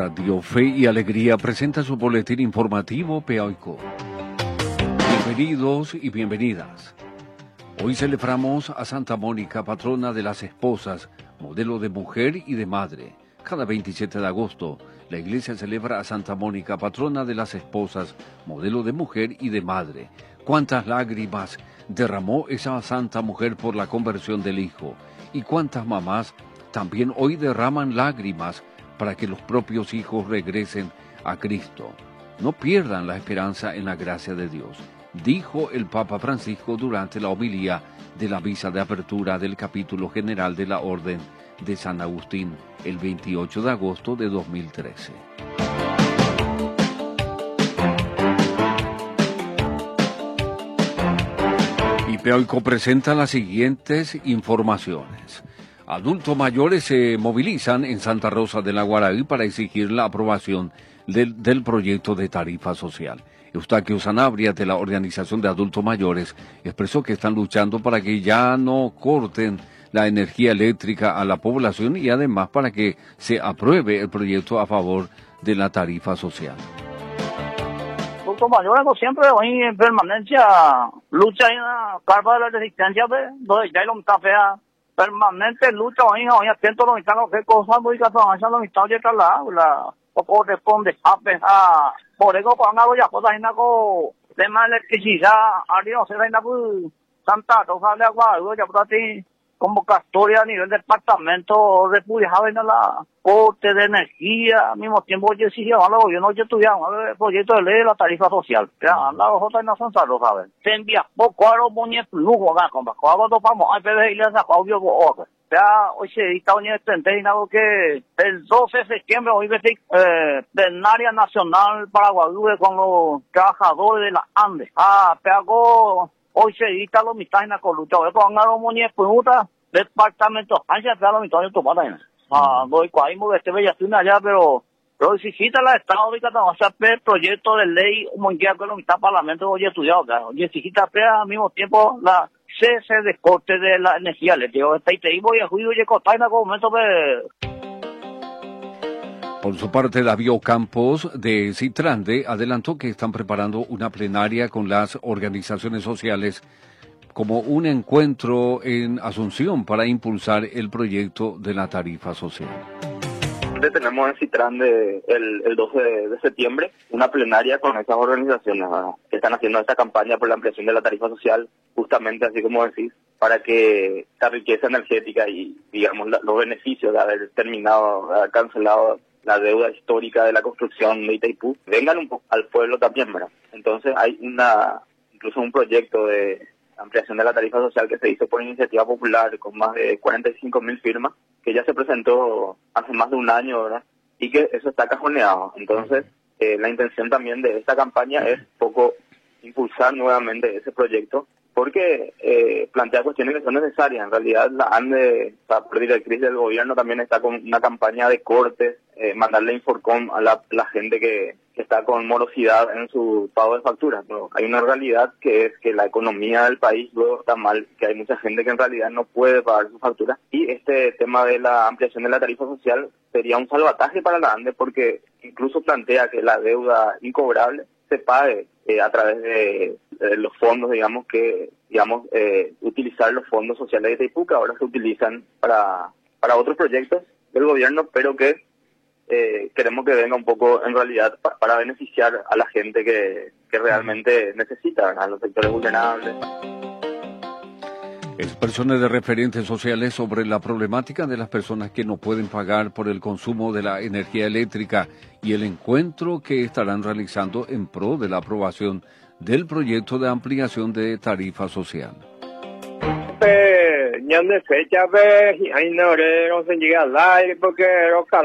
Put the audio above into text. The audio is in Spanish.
Radio Fe y Alegría presenta su boletín informativo Peoico. Bienvenidos y bienvenidas. Hoy celebramos a Santa Mónica, patrona de las esposas, modelo de mujer y de madre. Cada 27 de agosto, la Iglesia celebra a Santa Mónica, patrona de las esposas, modelo de mujer y de madre. ¿Cuántas lágrimas derramó esa santa mujer por la conversión del Hijo? ¿Y cuántas mamás también hoy derraman lágrimas para que los propios hijos regresen a Cristo? No pierdan la esperanza en la gracia de Dios, dijo el Papa Francisco durante la homilía de la misa de apertura del capítulo general de la Orden de San Agustín, el 28 de agosto de 2013. Y Peoico presenta las siguientes informaciones. Adultos mayores se movilizan en Santa Rosa de la Guaraí para exigir la aprobación del proyecto de tarifa social. Eustaquio Sanabria, de la Organización de Adultos Mayores, expresó que están luchando para que ya no corten la energía eléctrica a la población y además para que se apruebe el proyecto a favor de la tarifa social. Adultos mayores siempre hoy en permanencia lucha en la carpa de la resistencia, donde ya lo está fea. Permanente lucha hoy atento a lo que están que cosas muy casadas lo que están ya la o corresponde a por eso cuando hago ya cosas en algo de más electricidad arriba se va pues Santa Rosa de Agua ya por ti convocatoria a nivel departamento repudiado en la corte de energía al mismo tiempo yo exigía a los gobiernos yo estudiamos el proyecto de ley de la tarifa social ya la J en la Santa Rosa se envía poco a los moñes lujo acá compa cuando vamos a pedir la audio ya hoy se edita hoy en algo que el 12 de septiembre hoy plenaria nacional Paraguay con los trabajadores de la Andes pegó hoy se edita los mitad en la corrupta hoy con los moñes puta departamento antes de la mitad de tu pata voy cuaimo este bella allá pero exigita la Estado de Cataluña el proyecto de ley mundial que lo mitad parlamento hoy estudiado acá hoy exigita al mismo tiempo la cese de corte de la energía eléctrica. Por su parte, David Campos de Citrande adelantó que están preparando una plenaria con las organizaciones sociales como un encuentro en Asunción para impulsar el proyecto de la tarifa social. Tenemos en Citrande el 12 de septiembre una plenaria con esas organizaciones que están haciendo esta campaña por la ampliación de la tarifa social, justamente así como decís, para que la riqueza energética y, digamos, los beneficios de haber terminado, de haber cancelado la deuda histórica de la construcción de Itaipú, vengan un poco al pueblo también, ¿verdad? Entonces hay incluso un proyecto de ampliación de la tarifa social que se hizo por iniciativa popular con más de 45.000 firmas, que ya se presentó hace más de un año, ¿verdad? Y que eso está cajoneado. Entonces, la intención también de esta campaña es un poco impulsar nuevamente ese proyecto, porque plantea cuestiones que son necesarias. En realidad, la ANDE, por directriz del gobierno, también está con una campaña de cortes, mandarle Inforcom a la gente que está con morosidad en su pago de facturas. ¿No? Hay una realidad que es que la economía del país luego está mal, que hay mucha gente que en realidad no puede pagar su factura. Y este tema de la ampliación de la tarifa social sería un salvataje para la ANDE, porque incluso plantea que la deuda incobrable se pague a través de los fondos, utilizar los fondos sociales de Itaipú, que ahora se utilizan para otros proyectos del gobierno, pero que queremos que venga un poco en realidad para beneficiar a la gente que realmente necesita, a los sectores vulnerables. Expresiones de referentes sociales sobre la problemática de las personas que no pueden pagar por el consumo de la energía eléctrica y el encuentro que estarán realizando en pro de la aprobación del proyecto de ampliación de tarifa social. Fecha, ahí no se llega al aire porque